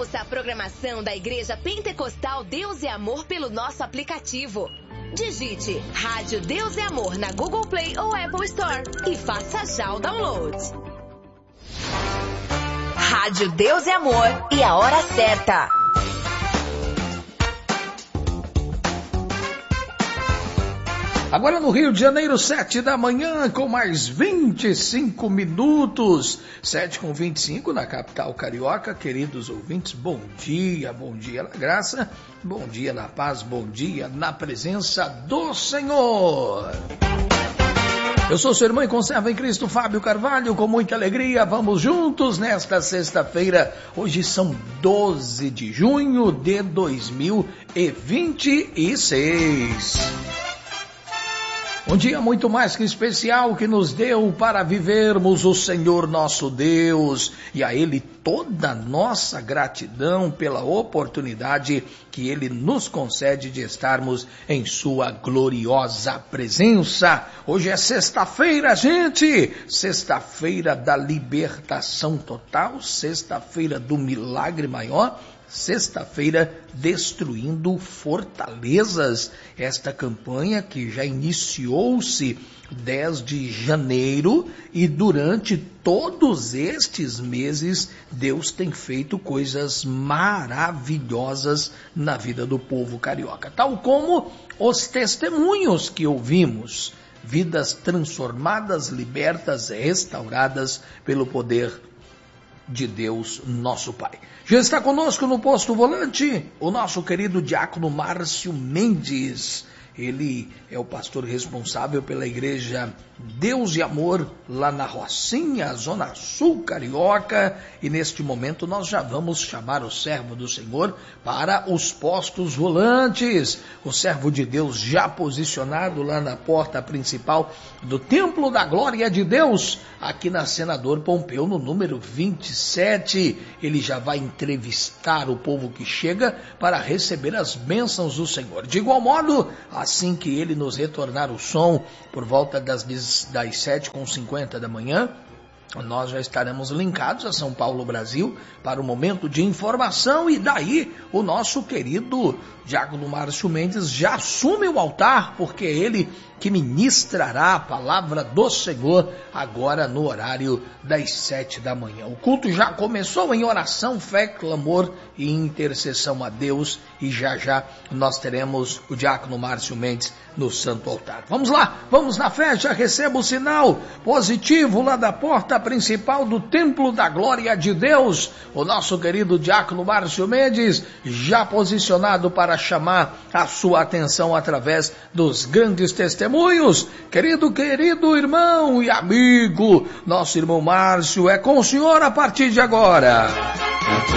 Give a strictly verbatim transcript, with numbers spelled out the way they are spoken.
Ouça a programação da Igreja Pentecostal Deus e Amor pelo nosso aplicativo. Digite Rádio Deus e Amor na Google Play ou Apple Store e faça já o download. Rádio Deus e Amor e a hora certa. Agora no Rio de Janeiro, sete da manhã, com mais vinte e cinco minutos. sete com vinte e cinco na capital carioca. Queridos ouvintes, bom dia, bom dia na graça, bom dia na paz, bom dia na presença do Senhor. Eu sou seu irmão e conservo em Cristo, Fábio Carvalho, com muita alegria. Vamos juntos nesta sexta-feira. Hoje são doze de junho de dois mil e vinte e seis. Um dia muito mais que especial que nos deu para vivermos o Senhor nosso Deus, e a Ele toda a nossa gratidão pela oportunidade que Ele nos concede de estarmos em sua gloriosa presença. Hoje é sexta-feira, gente, sexta-feira da libertação total, sexta-feira do milagre maior, sexta-feira destruindo fortalezas. Esta campanha que já iniciou-se dez de janeiro e durante todos estes meses Deus tem feito coisas maravilhosas na vida do povo carioca, tal como os testemunhos que ouvimos, vidas transformadas, libertas, restauradas pelo poder de Deus, nosso Pai. Já está conosco no posto volante o nosso querido diácono Márcio Mendes. Ele é o pastor responsável pela igreja Deus e Amor lá na Rocinha, Zona Sul Carioca, e neste momento nós já vamos chamar o servo do Senhor para os postos volantes. O servo de Deus já posicionado lá na porta principal do Templo da Glória de Deus, aqui na Senador Pompeu, no número vinte e sete. Ele já vai entrevistar o povo que chega para receber as bênçãos do Senhor. De igual modo, assim que ele nos retornar o som, por volta das, das sete e cinquenta da manhã, nós já estaremos linkados a São Paulo, Brasil, para o momento de informação, e daí o nosso querido diácono Márcio Mendes já assume o altar, porque é ele que ministrará a palavra do Senhor agora no horário das sete da manhã. O culto já começou em oração, fé, clamor e intercessão a Deus, e já já nós teremos o diácono Márcio Mendes no santo altar. Vamos lá, vamos na fé, já receba o sinal positivo lá da porta principal do Templo da Glória de Deus. O nosso querido diácono Márcio Mendes já posicionado para chamar a sua atenção através dos grandes testemunhos. Querido, querido irmão e amigo, nosso irmão Márcio é com o senhor a partir de agora.